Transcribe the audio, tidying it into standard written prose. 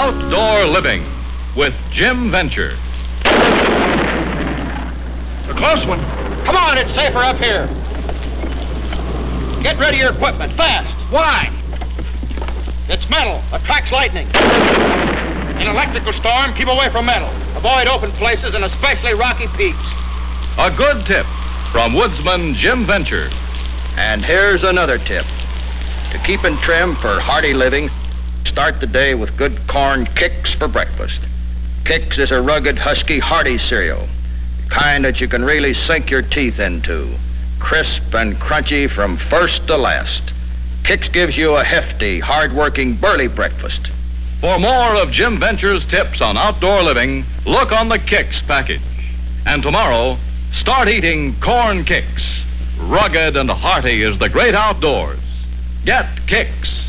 Outdoor Living with Jim Venture. A close one. Come on, it's safer up here. Get ready your equipment, fast. Why? It's metal, attracts lightning. In electrical storm, keep away from metal. Avoid open places and especially rocky peaks. A good tip from woodsman Jim Venture. And here's another tip. To keep in trim for hearty living, start the day with good corn Kix for breakfast. Kix is a rugged, husky, hearty cereal, kind that you can really sink your teeth into. Crisp and crunchy from first to last. Kix gives you a hefty, hard-working, burly breakfast. For more of Jim Venture's tips on outdoor living, look on the Kix package. And tomorrow, start eating Corn Kix. Rugged and hearty is the great outdoors. Get Kix.